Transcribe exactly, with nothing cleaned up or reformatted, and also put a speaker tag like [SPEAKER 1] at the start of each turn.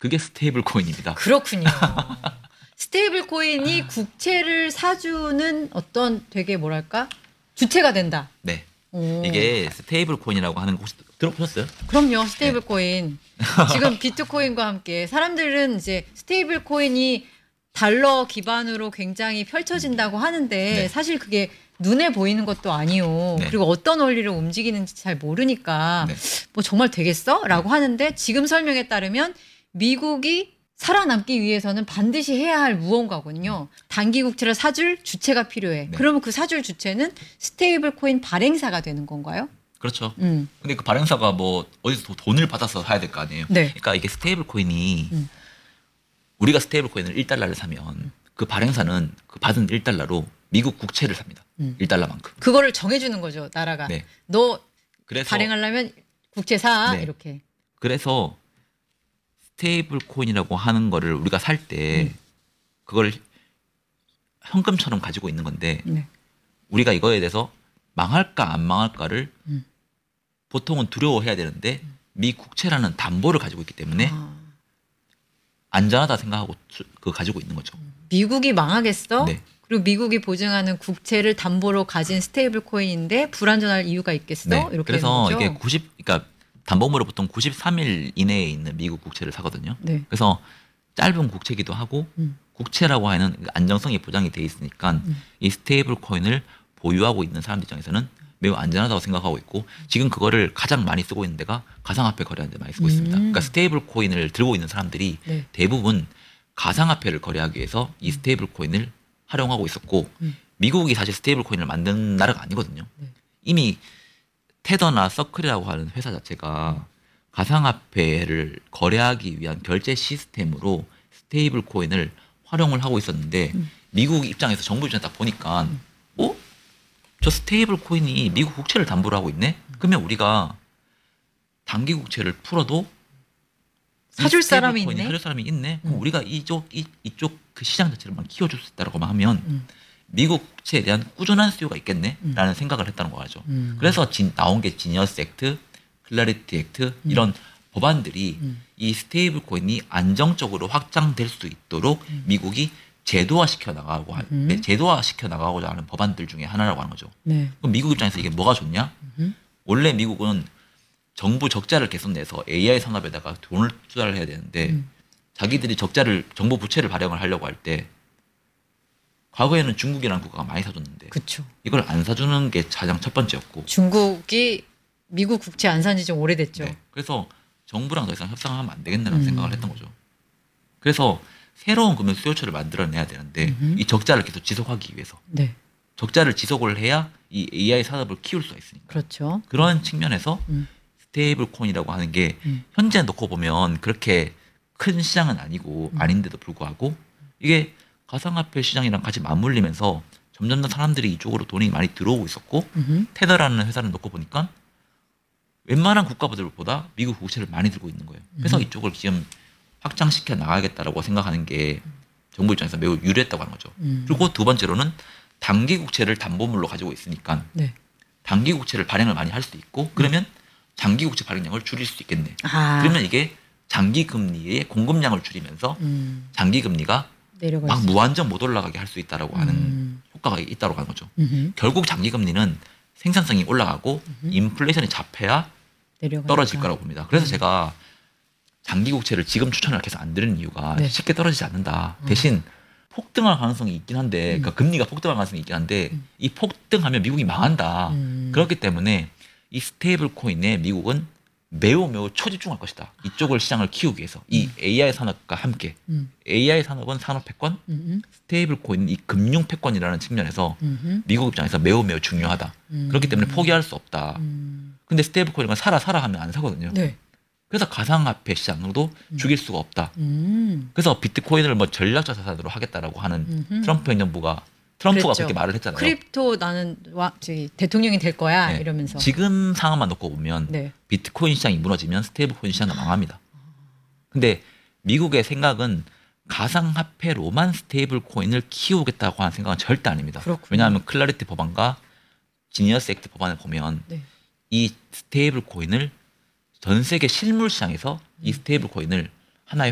[SPEAKER 1] 그게 스테이블 코인입니다.
[SPEAKER 2] 그렇군요. 스테이블 코인이 국채를 사주는 어떤 되게 뭐랄까 주체가 된다.
[SPEAKER 1] 네.
[SPEAKER 2] 오.
[SPEAKER 1] 이게 스테이블 코인이라고 하는 거 혹시 들어보셨어요?
[SPEAKER 2] 그럼요. 스테이블 네. 코인. 지금 비트코인과 함께 사람들은 이제 스테이블 코인이 달러 기반으로 굉장히 펼쳐진다고 하는데 네. 사실 그게 눈에 보이는 것도 아니요. 네. 그리고 어떤 원리를 움직이는지 잘 모르니까 네. 뭐 정말 되겠어? 라고 네. 하는데 지금 설명에 따르면 미국이 살아남기 위해서는 반드시 해야 할 무언가군요. 단기 국채를 사줄 주체가 필요해. 네. 그러면 그 사줄 주체는 스테이블 코인 발행사가 되는 건가요?
[SPEAKER 1] 그렇죠.
[SPEAKER 2] 음.
[SPEAKER 1] 근데 그 발행사가 뭐 어디서 돈을 받아서 사야 될 거 아니에요.
[SPEAKER 2] 네.
[SPEAKER 1] 그러니까 이게 스테이블 코인이
[SPEAKER 2] 음.
[SPEAKER 1] 우리가 스테이블 코인을 일 달러를 사면 그 발행사는 그 받은 일 달러로 미국 국채를 삽니다. 음. 일 달러만큼.
[SPEAKER 2] 그거를 정해주는 거죠. 나라가. 네. 너 그래서, 발행하려면 국채 사. 네. 이렇게.
[SPEAKER 1] 그래서 스테이블 코인이라고 하는 거를 우리가 살 때 음. 그걸 현금처럼 가지고 있는 건데 네. 우리가 이거에 대해서 망할까 안 망할까를 음. 보통은 두려워해야 되는데 음. 미 국채라는 담보를 가지고 있기 때문에 아. 안전하다 생각하고 그 가지고 있는 거죠.
[SPEAKER 2] 미국이 망하겠어?
[SPEAKER 1] 네.
[SPEAKER 2] 그리고 미국이 보증하는 국채를 담보로 가진 스테이블 코인인데 불안전할 이유가 있겠어?
[SPEAKER 1] 네.
[SPEAKER 2] 이렇게
[SPEAKER 1] 그래서 이게 구십 그러니까 담보물을 보통 구십삼 일 이내에 있는 미국 국채를 사거든요.
[SPEAKER 2] 네.
[SPEAKER 1] 그래서 짧은 국채기도 하고 음. 국채라고 하는 안정성이 보장이 돼 있으니까 음. 이 스테이블 코인을 보유하고 있는 사람들 입장에서는 매우 안전하다고 생각하고 있고 지금 그거를 가장 많이 쓰고 있는 데가 가상화폐 거래하는 데 많이 쓰고 음. 있습니다. 그러니까 스테이블 코인을 들고 있는 사람들이 네. 대부분 가상화폐를 거래하기 위해서 이 스테이블 코인을 활용하고 있었고 음. 미국이 사실 스테이블 코인을 만든 나라가 아니거든요. 네. 이미 테더나 서클이라고 하는 회사 자체가 가상화폐를 거래하기 위한 결제 시스템으로 스테이블 코인을 활용을 하고 있었는데 음. 미국 입장에서 정부 입장에서 딱 보니까 음. 어? 저 스테이블 코인이 미국 국채를 담보로 하고 있네? 그러면 우리가 단기 국채를 풀어도
[SPEAKER 2] 사줄 사람이 있네.
[SPEAKER 1] 사줄 사람이 있네. 그럼 음. 우리가 이쪽 이, 이쪽 그 시장 자체를 막 키워줄 수 있다라고 하면 음. 미국 국채에 대한 꾸준한 수요가 있겠네라는 음. 생각을 했다는 거죠. 음. 그래서 진, 나온 게 지니어스 액트, 클래리티 액트 음. 이런 법안들이 음. 이 스테이블 코인이 안정적으로 확장될 수 있도록 음. 미국이 제도화시켜 나가고 음. 네, 제도화시켜 나가고자 하는 법안들 중에 하나라고 하는 거죠.
[SPEAKER 2] 네.
[SPEAKER 1] 그럼 미국 입장에서 이게 뭐가 좋냐? 음. 원래 미국은 정부 적자를 계속 내서 에이아이 산업에다가 돈을 투자를 해야 되는데 음. 자기들이 적자를 정부 부채를 발행을 하려고 할 때 과거에는 중국이라는 국가가 많이 사줬는데
[SPEAKER 2] 그쵸.
[SPEAKER 1] 이걸 안 사주는 게 가장 첫 번째였고
[SPEAKER 2] 중국이 미국 국채 안 산 지 좀 오래됐죠.
[SPEAKER 1] 네. 그래서 정부랑 더 이상 협상하면 안 되겠다는 음. 생각을 했던 거죠. 그래서 새로운 금융 수요처를 만들어내야 되는데 음흠. 이 적자를 계속 지속하기 위해서
[SPEAKER 2] 네.
[SPEAKER 1] 적자를 지속을 해야 이 에이아이 산업을 키울 수가 있으니까
[SPEAKER 2] 그렇죠.
[SPEAKER 1] 그런 측면에서 음. 스테이블 코인이라고 하는 게 음. 현재 놓고 보면 그렇게 큰 시장은 아니고 음. 아닌데도 불구하고 이게 가상화폐 시장이랑 같이 맞물리면서 점점 더 사람들이 이쪽으로 돈이 많이 들어오고 있었고 음흠. 테더라는 회사를 놓고 보니까 웬만한 국가들보다 미국 국채를 많이 들고 있는 거예요. 그래서 음. 이쪽을 지금 확장시켜 나가겠다라고 생각하는 게 정부 입장에서 매우 유리했다고 하는 거죠. 음. 그리고 두 번째로는 단기 국채를 담보물로 가지고 있으니까
[SPEAKER 2] 네.
[SPEAKER 1] 단기 국채를 발행을 많이 할 수 있고 그러면 장기 국채 발행량을 줄일 수 있겠네.
[SPEAKER 2] 아.
[SPEAKER 1] 그러면 이게 장기 금리의 공급량을 줄이면서 음. 장기 금리가 막
[SPEAKER 2] 있어.
[SPEAKER 1] 무한정 못 올라가게 할 수 있다라고 하는 음. 효과가 있다고 하는 거죠. 음흠. 결국 장기 금리는 생산성이 올라가고 음흠. 인플레이션이 잡혀야 내려가니까. 떨어질 거라고 봅니다. 그래서 음. 제가 장기 국채를 지금 추천을 계속 안 드리는 이유가 네. 쉽게 떨어지지 않는다. 음. 대신 폭등할 가능성이 있긴 한데 음. 그러니까 금리가 폭등할 가능성이 있긴 한데 음. 이 폭등하면 미국이 망한다. 음. 그렇기 때문에 이 스테이블 코인에 미국은 매우 매우 초집중할 것이다. 이쪽을 시장을 키우기 위해서 이 음. 에이아이 산업과 함께 음. 에이아이 산업은 산업 패권, 음흠. 스테이블 코인은 이 금융 패권이라는 측면에서 음흠. 미국 입장에서 매우 매우 중요하다. 음. 그렇기 때문에 포기할 수 없다. 음. 근데 스테이블 코인은 사라 사라 하면 안 사거든요. 네. 그래서 가상화폐 시장으로도 음. 죽일 수가 없다. 음. 그래서 비트코인을 뭐 전략적 자산으로 하겠다라고 하는 음흠. 트럼프 행정부가 트럼프가
[SPEAKER 2] 그랬죠.
[SPEAKER 1] 그렇게 말을 했잖아요.
[SPEAKER 2] 크립토 나는 와, 저기 대통령이 될 거야 네. 이러면서.
[SPEAKER 1] 지금 상황만 놓고 보면 네. 비트코인 시장이 무너지면 스테이블 코인 시장도 망합니다. 근데 미국의 생각은 가상화폐로만 스테이블 코인을 키우겠다고 하는 생각은 절대 아닙니다.
[SPEAKER 2] 그렇군요.
[SPEAKER 1] 왜냐하면 클래리티 법안과 지니어스 액트 법안을 보면 네. 이 스테이블 코인을 전 세계 실물 시장에서 음. 이 스테이블 코인을